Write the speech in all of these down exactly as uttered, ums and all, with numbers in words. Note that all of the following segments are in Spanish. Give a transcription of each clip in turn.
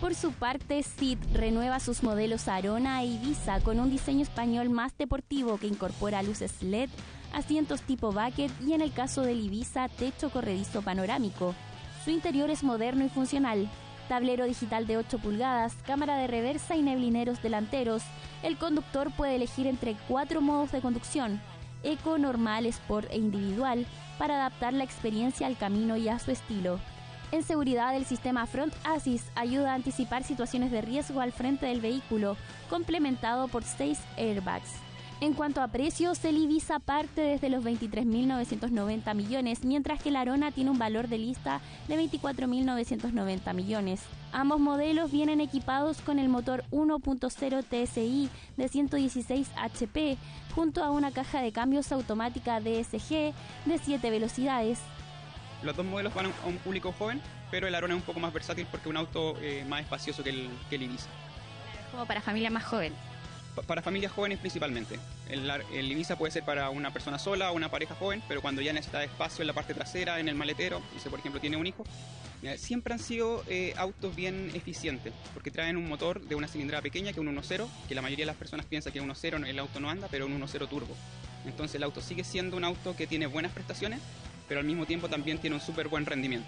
Por su parte, C I T renueva sus modelos Arona e Ibiza con un diseño español más deportivo que incorpora luces L E D, asientos tipo bucket y, en el caso del Ibiza, techo corredizo panorámico. Su interior es moderno y funcional. Tablero digital de ocho pulgadas, cámara de reversa y neblineros delanteros. El conductor puede elegir entre cuatro modos de conducción: eco, normal, sport e individual, para adaptar la experiencia al camino y a su estilo. En seguridad, el sistema Front Assist ayuda a anticipar situaciones de riesgo al frente del vehículo, complementado por seis airbags. En cuanto a precios, el Ibiza parte desde los veintitrés mil novecientos noventa millones, mientras que el Arona tiene un valor de lista de veinticuatro mil novecientos noventa millones. Ambos modelos vienen equipados con el motor uno punto cero T S I de ciento dieciséis H P, junto a una caja de cambios automática D S G de siete velocidades. Los dos modelos van a un público joven, pero el Arona es un poco más versátil porque es un auto eh, más espacioso que el, que el Ibiza. Como para familias más jóvenes. Pa para familias jóvenes principalmente. El, el Ibiza puede ser para una persona sola o una pareja joven, pero cuando ya necesita espacio en la parte trasera, en el maletero, si por ejemplo tiene un hijo, eh, siempre han sido eh, autos bien eficientes, porque traen un motor de una cilindrada pequeña, que es un uno punto cero, que la mayoría de las personas piensa que uno punto cero el auto no anda, pero un uno punto cero turbo. Entonces el auto sigue siendo un auto que tiene buenas prestaciones, pero al mismo tiempo también tiene un súper buen rendimiento.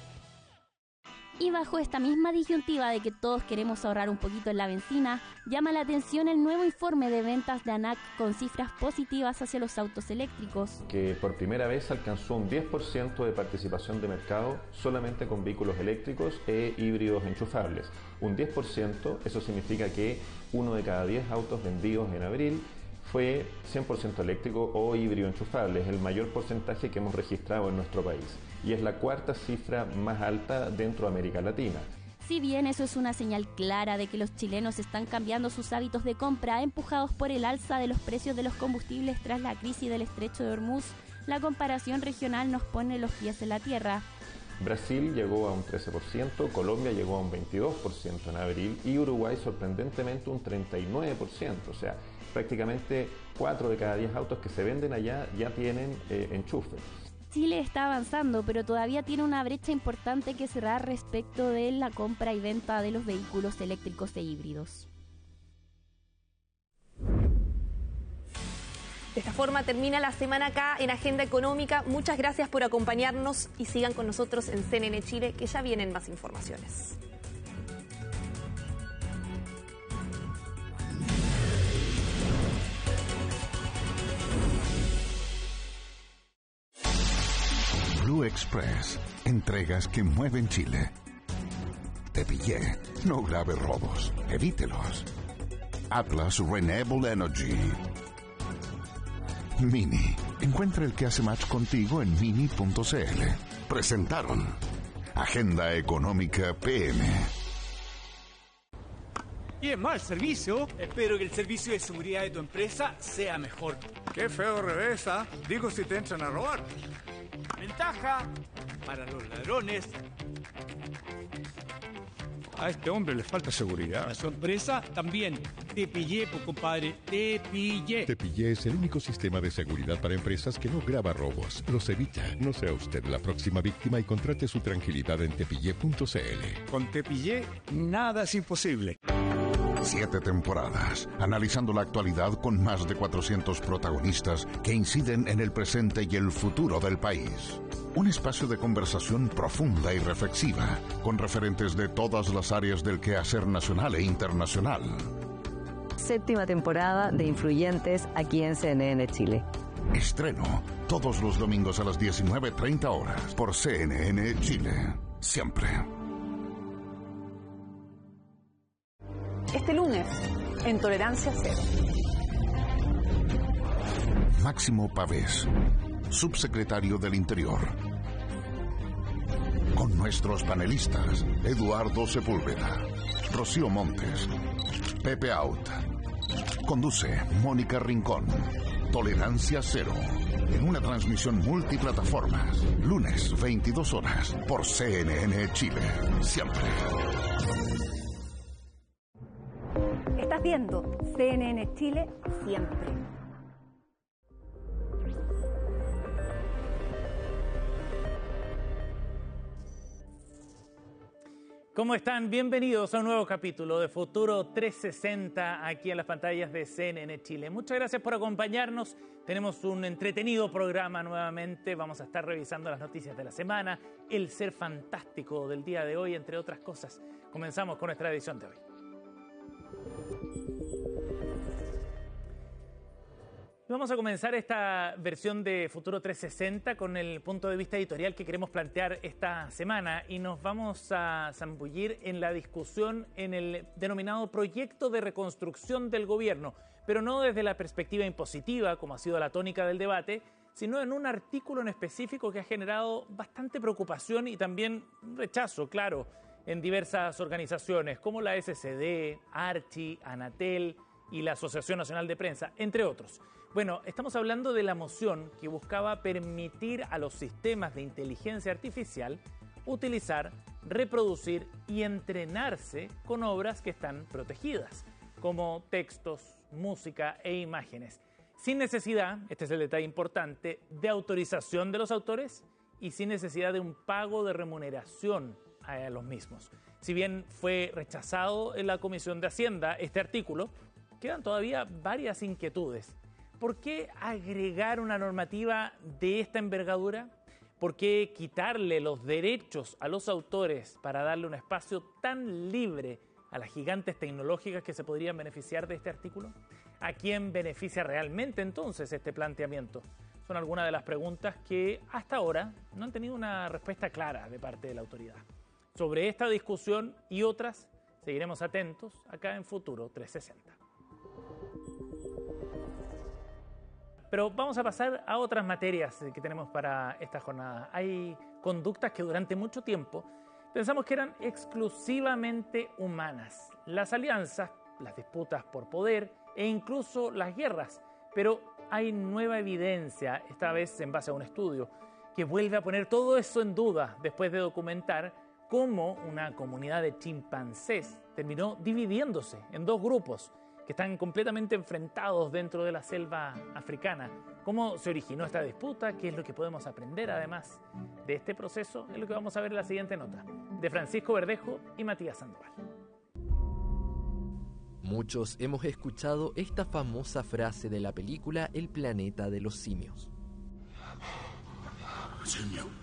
Y bajo esta misma disyuntiva de que todos queremos ahorrar un poquito en la benzina, llama la atención el nuevo informe de ventas de ANAC con cifras positivas hacia los autos eléctricos. Que por primera vez alcanzó un diez por ciento de participación de mercado solamente con vehículos eléctricos e híbridos enchufables. Un diez por ciento, eso significa que uno de cada diez autos vendidos en abril fue cien por ciento eléctrico o híbrido enchufable. Es el mayor porcentaje que hemos registrado en nuestro país y es la cuarta cifra más alta dentro de América Latina. Si bien eso es una señal clara de que los chilenos están cambiando sus hábitos de compra, empujados por el alza de los precios de los combustibles tras la crisis del Estrecho de Hormuz, la comparación regional nos pone los pies en la tierra. Brasil llegó a un trece por ciento, Colombia llegó a un veintidós por ciento en abril y Uruguay sorprendentemente un treinta y nueve por ciento, o sea, prácticamente cuatro de cada diez autos que se venden allá ya tienen eh, enchufe. Chile está avanzando, pero todavía tiene una brecha importante que cerrar respecto de la compra y venta de los vehículos eléctricos e híbridos. De esta forma termina la semana acá en Agenda Económica. Muchas gracias por acompañarnos y sigan con nosotros en C N N Chile, que ya vienen más informaciones. Blue Express, entregas que mueven Chile. Te pillé, no grave robos, evítelos. Atlas Renewable Energy. Mini, encuentra el que hace match contigo en mini punto c l. Presentaron Agenda Económica P M. Y en mal servicio, espero que el servicio de seguridad de tu empresa sea mejor. Qué feo revés, ¿ah? Digo si te entran a robar. Ventaja para los ladrones. A este hombre le falta seguridad. A su empresa también. Te pillé, pues, compadre. Te pillé. Te pillé es el único sistema de seguridad para empresas que no graba robos, los evita. No sea usted la próxima víctima y contrate su tranquilidad en tepillé punto c l. Con Tepillé, nada es imposible. Siete temporadas, analizando la actualidad con más de cuatrocientos protagonistas que inciden en el presente y el futuro del país. Un espacio de conversación profunda y reflexiva, con referentes de todas las áreas del quehacer nacional e internacional. Séptima temporada de Influyentes aquí en C N N Chile. Estreno todos los domingos a las diecinueve treinta horas por C N N Chile. Siempre. Este lunes, en Tolerancia Cero. Máximo Pavés, subsecretario del Interior. Con nuestros panelistas, Eduardo Sepúlveda, Rocío Montes, Pepe Out. Conduce Mónica Rincón. Tolerancia Cero. En una transmisión multiplataformas. Lunes, veintidós horas, por C N N Chile. Siempre. Estás viendo C N N Chile siempre. ¿Cómo están? Bienvenidos a un nuevo capítulo de Futuro trescientos sesenta aquí en las pantallas de C N N Chile. Muchas gracias por acompañarnos. Tenemos un entretenido programa nuevamente. Vamos a estar revisando las noticias de la semana, el ser fantástico del día de hoy, entre otras cosas. Comenzamos con nuestra edición de hoy. Vamos a comenzar esta versión de Futuro trescientos sesenta con el punto de vista editorial que queremos plantear esta semana y nos vamos a zambullir en la discusión en el denominado proyecto de reconstrucción del gobierno, pero no desde la perspectiva impositiva, como ha sido la tónica del debate, sino en un artículo en específico que ha generado bastante preocupación y también rechazo, claro, en diversas organizaciones como la S C D, Archi, Anatel y la Asociación Nacional de Prensa, entre otros. Bueno, estamos hablando de la moción que buscaba permitir a los sistemas de inteligencia artificial utilizar, reproducir y entrenarse con obras que están protegidas, como textos, música e imágenes, sin necesidad, este es el detalle importante, de autorización de los autores y sin necesidad de un pago de remuneración a los mismos. Si bien fue rechazado en la Comisión de Hacienda este artículo, quedan todavía varias inquietudes. ¿Por qué agregar una normativa de esta envergadura? ¿Por qué quitarle los derechos a los autores para darle un espacio tan libre a las gigantes tecnológicas que se podrían beneficiar de este artículo? ¿A quién beneficia realmente entonces este planteamiento? Son algunas de las preguntas que hasta ahora no han tenido una respuesta clara de parte de la autoridad. Sobre esta discusión y otras seguiremos atentos acá en Futuro trescientos sesenta. Pero vamos a pasar a otras materias que tenemos para esta jornada. Hay conductas que durante mucho tiempo pensamos que eran exclusivamente humanas. Las alianzas, las disputas por poder e incluso las guerras. Pero hay nueva evidencia, esta vez en base a un estudio, que vuelve a poner todo eso en duda después de documentar cómo una comunidad de chimpancés terminó dividiéndose en dos grupos que están completamente enfrentados dentro de la selva africana. ¿Cómo se originó esta disputa? ¿Qué es lo que podemos aprender además de este proceso? Es lo que vamos a ver en la siguiente nota, de Francisco Verdejo y Matías Sandoval. Muchos hemos escuchado esta famosa frase de la película El planeta de los simios. Simio.